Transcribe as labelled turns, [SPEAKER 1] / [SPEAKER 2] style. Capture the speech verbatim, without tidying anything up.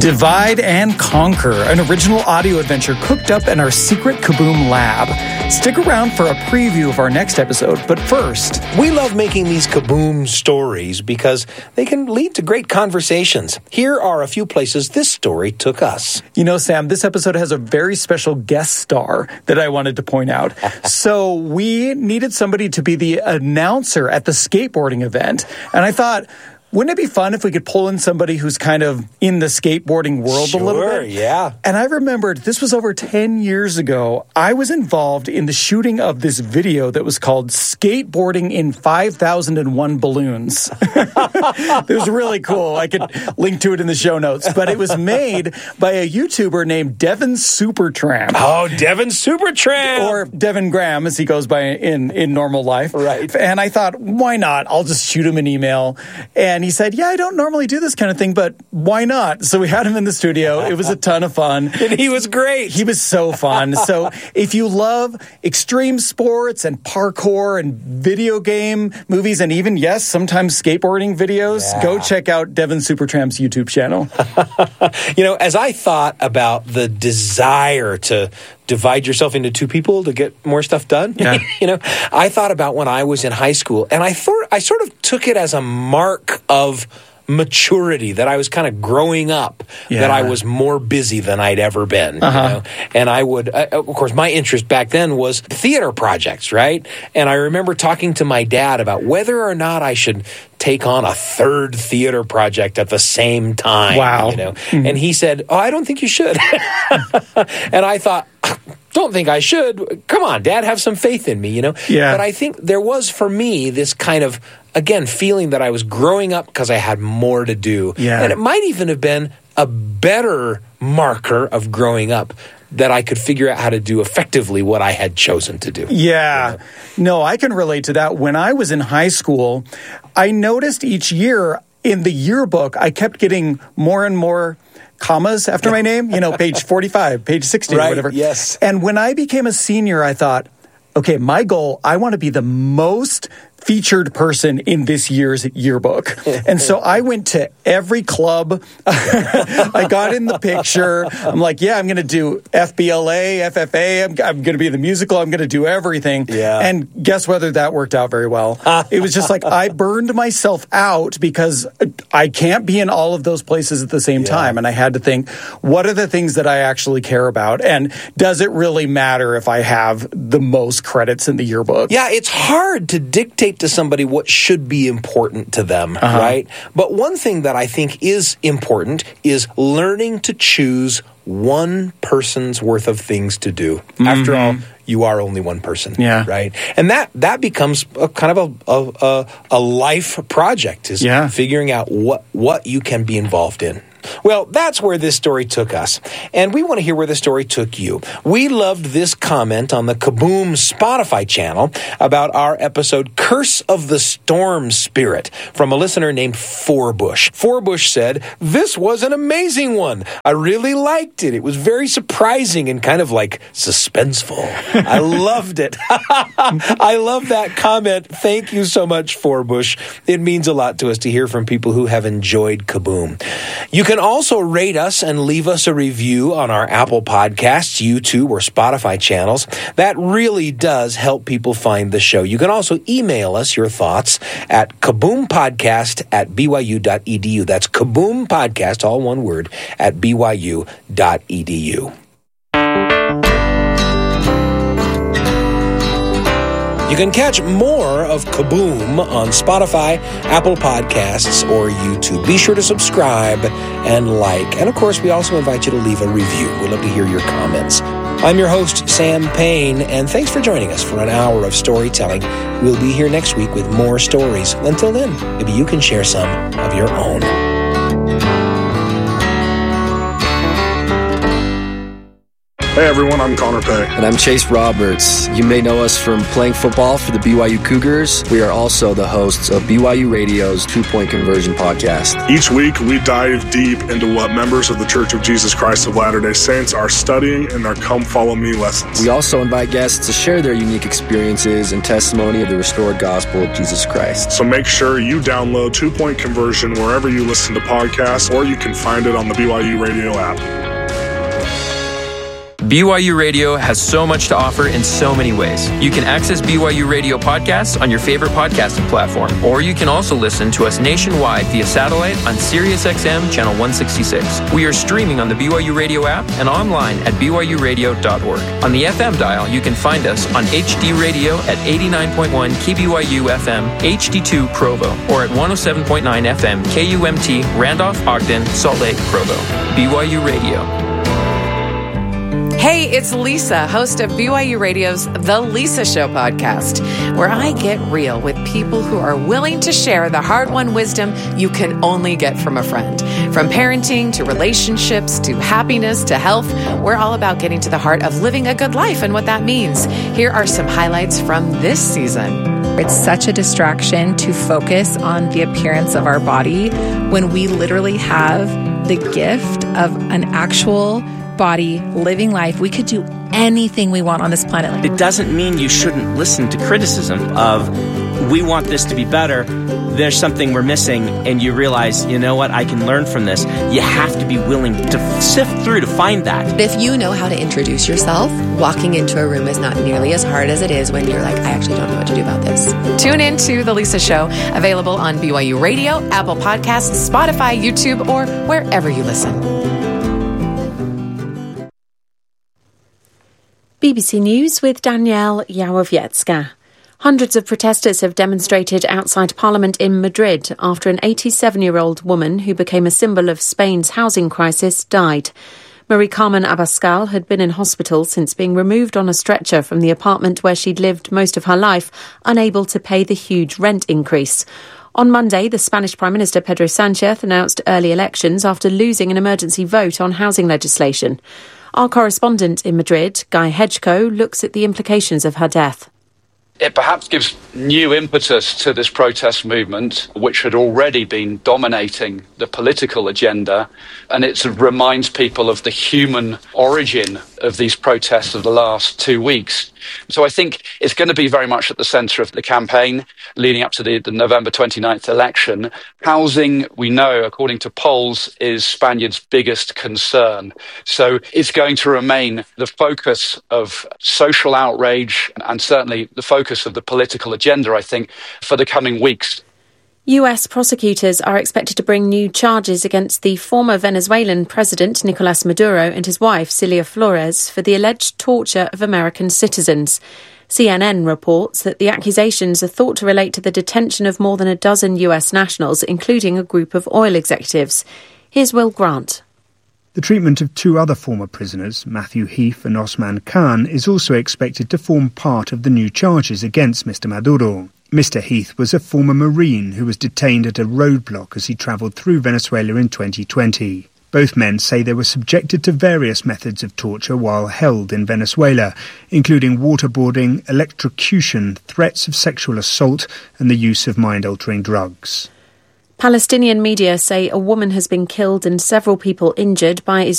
[SPEAKER 1] Divide and Conquer, an original audio adventure cooked up in our secret Kaboom lab. Stick around for a preview of our next episode, but first...
[SPEAKER 2] We love making these Kaboom stories because they can lead to great conversations. Here are a few places this story took us.
[SPEAKER 1] You know, Sam, this episode has a very special guest star that I wanted to point out. So we needed somebody to be the announcer at the skateboarding event, and I thought... Wouldn't it be fun if we could pull in somebody who's kind of in the skateboarding world
[SPEAKER 2] sure,
[SPEAKER 1] a little bit?
[SPEAKER 2] yeah.
[SPEAKER 1] And I remembered, this was over ten years ago, I was involved in the shooting of this video that was called Skateboarding in five thousand one Balloons. It was really cool. I could link to it in the show notes. But it was made by a YouTuber named Devin Supertramp.
[SPEAKER 2] Oh, Devin Supertramp!
[SPEAKER 1] Or Devin Graham, as he goes by in, in normal life.
[SPEAKER 2] Right.
[SPEAKER 1] And I thought, why not? I'll just shoot him an email. And And he said, yeah, I don't normally do this kind of thing, but why not? So we had him in the studio. It was a ton of fun.
[SPEAKER 2] And he was great.
[SPEAKER 1] He was so fun. So if you love extreme sports and parkour and video game movies and even, yes, sometimes skateboarding videos,
[SPEAKER 2] yeah.
[SPEAKER 1] go check out Devin Supertramp's YouTube channel.
[SPEAKER 2] You know, as I thought about the desire to divide yourself into two people to get more stuff done,
[SPEAKER 1] yeah.
[SPEAKER 2] you know, I thought about when I was in high school, and I thought I sort of took it as a mark of maturity, that I was kind of growing up,
[SPEAKER 1] yeah.
[SPEAKER 2] that I was more busy than I'd ever been.
[SPEAKER 1] Uh-huh.
[SPEAKER 2] You know? And I would, uh, of course, my interest back then was theater projects, right? And I remember talking to my dad about whether or not I should take on a third theater project at the same time.
[SPEAKER 1] Wow.
[SPEAKER 2] You know?
[SPEAKER 1] Mm-hmm.
[SPEAKER 2] And he said, oh, I don't think you should. And I thought, don't think I should. Come on, Dad, have some faith in me, you know?
[SPEAKER 1] Yeah.
[SPEAKER 2] But I think there was, for me, this kind of, again, feeling that I was growing up because I had more to do.
[SPEAKER 1] Yeah.
[SPEAKER 2] And it might even have been a better marker of growing up that I could figure out how to do effectively what I had chosen to do.
[SPEAKER 1] Yeah.
[SPEAKER 2] You know?
[SPEAKER 1] No, I can relate to that. When I was in high school, I noticed each year in the yearbook, I kept getting more and more commas after my name, you know, page forty-five, page sixty,
[SPEAKER 2] right,
[SPEAKER 1] or whatever.
[SPEAKER 2] Yes.
[SPEAKER 1] And when I became a senior, I thought, okay, my goal, I want to be the most featured person in this year's yearbook. And so I went to every club. I got in the picture. I'm like, yeah, I'm going to do F B L A, F F A. I'm, I'm going to be in the musical. I'm going to do everything.
[SPEAKER 2] Yeah.
[SPEAKER 1] And guess whether that worked out very well. It was just like I burned myself out because I can't be in all of those places at the same
[SPEAKER 2] yeah.
[SPEAKER 1] time. And I had to think, what are the things that I actually care about? And does it really matter if I have the most credits in the yearbook?
[SPEAKER 2] Yeah, it's hard to dictate to somebody what should be important to them,
[SPEAKER 1] uh-huh.
[SPEAKER 2] right? But one thing that I think is important is learning to choose one person's worth of things to do. Mm-hmm. After all, you are only one person,
[SPEAKER 1] yeah.
[SPEAKER 2] right? And that that becomes a kind of a a, a life project, is
[SPEAKER 1] yeah.
[SPEAKER 2] figuring out what what you can be involved in. Well, that's where this story took us, and we want to hear where the story took you. We loved this comment on the Kaboom Spotify channel about our episode Curse of the Storm Spirit from a listener named Forbush. Forbush said, this was an amazing one. I really liked it. It was very surprising and kind of like suspenseful. I loved it. I love that comment. Thank you so much, Forbush. It means a lot to us to hear from people who have enjoyed Kaboom. You can also rate us and leave us a review on our Apple Podcasts, YouTube, or Spotify channels. That really does help people find the show. You can also email us your thoughts at kaboompodcast at b y u dot e d u. That's Kaboom Podcast, all one word, at b y u dot e d u. You can catch more of Kaboom on Spotify, Apple Podcasts, or YouTube. Be sure to subscribe and like. And, of course, we also invite you to leave a review. We'd love to hear your comments. I'm your host, Sam Payne, and thanks for joining us for an hour of storytelling. We'll be here next week with more stories. Until then, maybe you can share some of your own.
[SPEAKER 3] Hey everyone, I'm Connor Pay.
[SPEAKER 4] And I'm Chase Roberts. You may know us from playing football for the B Y U Cougars. We are also the hosts of B Y U Radio's Two-Point Conversion podcast.
[SPEAKER 3] Each week, we dive deep into what members of the Church of Jesus Christ of Latter-day Saints are studying in their Come Follow Me lessons.
[SPEAKER 4] We also invite guests to share their unique experiences and testimony of the restored gospel of Jesus Christ.
[SPEAKER 3] So make sure you download Two-Point Conversion wherever you listen to podcasts, or you can find it on the B Y U Radio app.
[SPEAKER 5] B Y U Radio has so much to offer in so many ways. You can access B Y U Radio podcasts on your favorite podcasting platform, or you can also listen to us nationwide via satellite on Sirius X M channel one sixty-six. We are streaming on the B Y U Radio app and online at b y u radio dot org. On the F M dial, you can find us on H D Radio at eighty-nine point one K B Y U F M, H D two Provo, or at one oh seven point nine F M K U M T, Randolph, Ogden, Salt Lake, Provo. B Y U Radio.
[SPEAKER 6] Hey, it's Lisa, host of B Y U Radio's The Lisa Show podcast, where I get real with people who are willing to share the hard-won wisdom you can only get from a friend. From parenting to relationships to happiness to health, we're all about getting to the heart of living a good life and what that means. Here are some highlights from this season.
[SPEAKER 7] It's such a distraction to focus on the appearance of our body when we literally have the gift of an actual body, living life. We could do anything we want on this planet.
[SPEAKER 8] It doesn't mean you shouldn't listen to criticism of, we want this to be better, there's something we're missing, and you realize, you know what, I can learn from this. You have to be willing to sift through to find that.
[SPEAKER 9] If you know how to introduce yourself, walking into a room is not nearly as hard as it is when you're like, I actually don't know what to do about this.
[SPEAKER 6] Tune in to The Lisa Show, available on B Y U Radio, Apple Podcasts, Spotify, YouTube, or wherever you listen.
[SPEAKER 10] B B C News with Danielle Yałowiecka. Hundreds of protesters have demonstrated outside Parliament in Madrid after an eighty-seven-year-old woman who became a symbol of Spain's housing crisis died. Marie Carmen Abascal had been in hospital since being removed on a stretcher from the apartment where she'd lived most of her life, unable to pay the huge rent increase. On Monday, the Spanish Prime Minister Pedro Sánchez announced early elections after losing an emergency vote on housing legislation. Our correspondent in Madrid, Guy Hedgecoe, looks at the implications of her death.
[SPEAKER 11] It perhaps gives new impetus to this protest movement, which had already been dominating the political agenda, and it sort of reminds people of the human origin of these protests of the last two weeks. So I think it's going to be very much at the centre of the campaign leading up to the, the November twenty-ninth election. Housing, we know, according to polls, is Spaniards' biggest concern. So it's going to remain the focus of social outrage and certainly the focus of the political agenda, I think, for the coming weeks.
[SPEAKER 10] U S prosecutors are expected to bring new charges against the former Venezuelan president Nicolás Maduro and his wife Cilia Flores for the alleged torture of American citizens. C N N reports that the accusations are thought to relate to the detention of more than a dozen U S nationals, including a group of oil executives. Here's Will Grant.
[SPEAKER 12] The treatment of two other former prisoners, Matthew Heath and Osman Khan, is also expected to form part of the new charges against Mister Maduro. Mister Heath was a former Marine who was detained at a roadblock as he travelled through Venezuela in twenty twenty. Both men say they were subjected to various methods of torture while held in Venezuela, including waterboarding, electrocution, threats of sexual assault and the use of mind-altering drugs.
[SPEAKER 10] Palestinian media say a woman has been killed and several people injured by Israel.